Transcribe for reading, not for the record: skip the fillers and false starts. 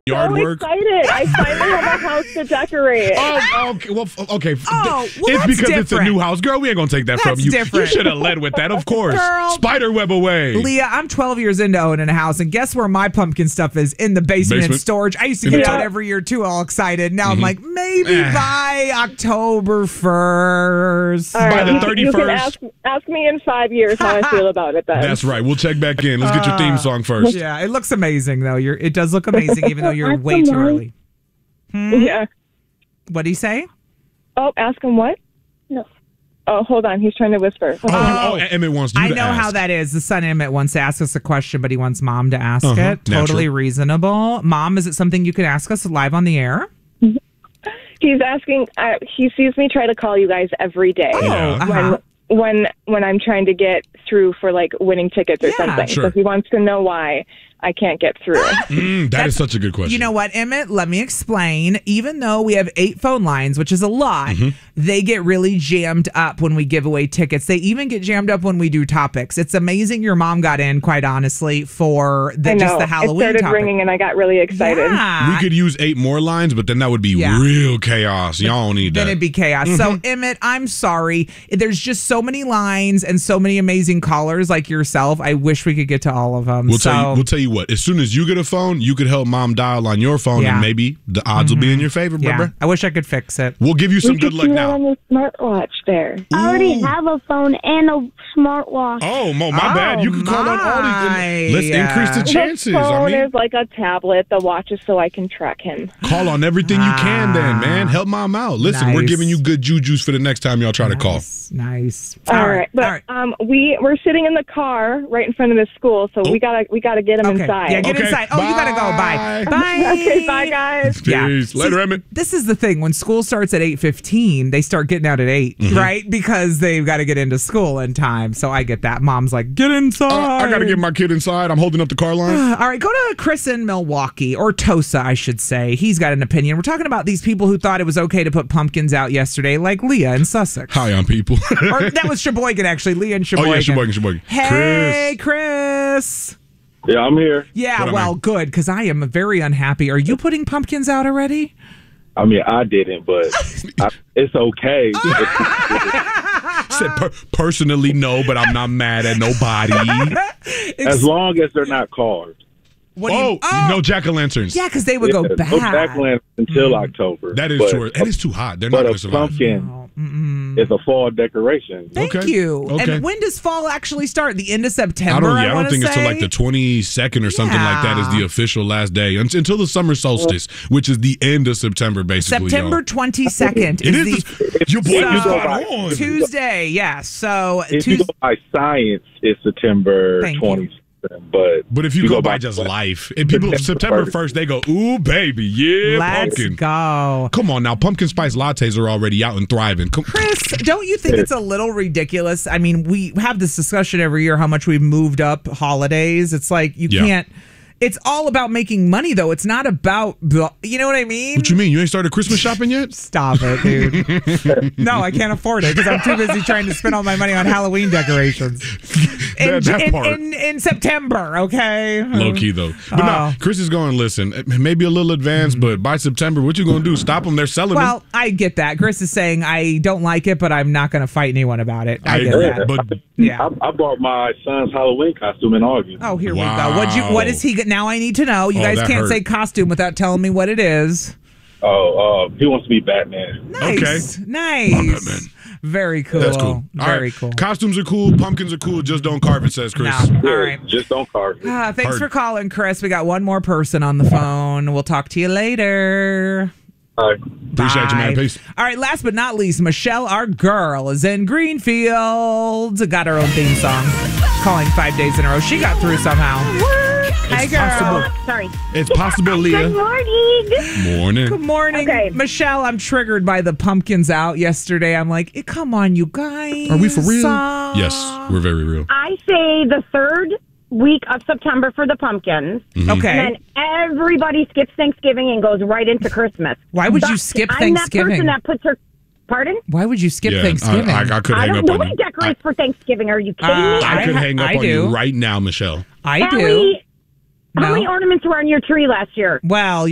Yard work. Excited! I finally have a house to decorate. Oh, okay. Well, okay. It's it's because different. it's a new house, girl. We ain't gonna take that from you. Different. You should have led with that, of course. Girl. Spiderweb away. Leah, I'm 12 years into owning a house, and guess where my pumpkin stuff is? In the basement in storage. I used to get out every year, too, all excited. Now I'm like, maybe by October 1st. All right, by the 31st. You can ask me in 5 years how I feel about it then. That's right. We'll check back in. Let's get your theme song first. Yeah, it looks amazing, though. It does look amazing, even though you're way too early. Yeah. What do you say? Oh, ask him what? No. Oh, hold on. He's trying to whisper. Emmett wants you to I know ask. how that is. The son Emmett wants to ask us a question, but he wants Mom to ask it. Natural. Totally reasonable. Mom, is it something you could ask us live on the air? He's asking. He sees me try to call you guys every day. When I'm trying to get through for like winning tickets or something. Sure. So he wants to know why I can't get through. That is such a good question. You know what, Emmett? Let me explain. Even though we have 8 phone lines, which is a lot, they get really jammed up when we give away tickets. They even get jammed up when we do topics. It's amazing your mom got in, quite honestly, for just the Halloween it started topic. ringing and I got really excited. Yeah. We could use 8 more lines, but then that would be real chaos. Y'all don't need that. Then it'd be chaos. So, Emmett, I'm sorry. There's just so many lines and so many amazing callers like yourself. I wish we could get to all of them. We'll tell you what. As soon as you get a phone, you could help Mom dial on your phone, and maybe the odds will be in your favor, brother. I wish I could fix it. We'll give you some good luck now. On your smartwatch there. I already have a phone and a smartwatch. Oh, my bad. You can call on all these. Let's increase the chances. The phone is like a tablet. The watch is so I can track him. Call on everything you can then, man. Help Mom out. Listen, we're giving you good juju's for the next time y'all try to call. Nice. All right. But we're sitting in the car right in front of the school, so we gotta get him inside. Yeah, get inside. Oh, you gotta go. Bye. Okay, bye guys. Peace. Later, Emmett. This is the thing. When school starts at 8:15, they start getting out at 8, right? Because they've got to get into school in time. So I get that. Mom's like, get inside. I gotta get my kid inside. I'm holding up the car line. All right, go to Chris in Milwaukee, or Tosa, I should say. He's got an opinion. We're talking about these people who thought it was okay to put pumpkins out yesterday, like Leah in Sussex. Hi, on people. Or that was Sheboygan, actually. Leah and Sheboygan. Oh, yeah, Sheboygan. Hey, Chris. Yeah, I'm here. Yeah, well, good, because I am very unhappy. Are you putting pumpkins out already? I mean, I didn't, but it's okay. Said personally, no, but I'm not mad at nobody. As long as they're not cars. No jack-o'-lanterns. Yeah, because they would go bad. No jack-o'-lanterns until October. That is true. And it's too hot. They're not going to survive. Pumpkin is a fall decoration. Thank you. Okay. And when does fall actually start? The end of September, I don't think it's till like the 22nd or something like that is the official last day. Until the summer solstice, which is the end of September, basically. September 22nd is your boy is on. Tuesday, yes. So if you go by science, it's September 20th. But if you go by just life, and people September 1st, they go, ooh, baby, yeah, let's pumpkin. go. Come on now, pumpkin spice lattes are already out and thriving. Chris, don't you think it's a little ridiculous? I mean, we have this discussion every year how much we've moved up holidays. It's like you can't. It's all about making money, though. It's not about, you know what I mean? What you mean? You ain't started Christmas shopping yet? Stop it, dude. No, I can't afford it because I'm too busy trying to spend all my money on Halloween decorations. In September, okay? Low key, though. But no, Chris is going, listen, maybe a little advanced, but by September, what you going to do? Stop them? They're selling them. Well, I get that. Chris is saying, I don't like it, but I'm not going to fight anyone about it. I get that. But I bought my son's Halloween costume in August. Oh, here we go. What is he? Now I need to know. You guys can't say costume without telling me what it is. He wants to be Batman. Nice. Okay. Nice. I'm Batman. Very cool. That's cool. Very cool. Costumes are cool. Pumpkins are cool. Just don't carve it, says Chris. No. All right. Just don't carve it. Thanks for calling, Chris. We got one more person on the phone. We'll talk to you later. Appreciate you, man. Peace. All right, last but not least, Michelle, our girl, is in Greenfield. Got her own theme song. Calling 5 days in a row. She got through somehow. Hi, girl. Sorry. It's possible, Leah. Good morning. Morning. Good morning. Okay. Michelle, I'm triggered by the pumpkins out yesterday. I'm like, come on, you guys. Are we for real? Yes, we're very real. I say the third week of September for the pumpkins. Mm-hmm. Okay. And then everybody skips Thanksgiving and goes right into Christmas. Why would you skip Thanksgiving? I'm that person that puts her... Pardon? Why would you skip Thanksgiving? I could hang up on you. Nobody decorates for Thanksgiving. Are you kidding me? I could hang up on you right now, Michelle. I do. How many ornaments were on your tree last year? Well,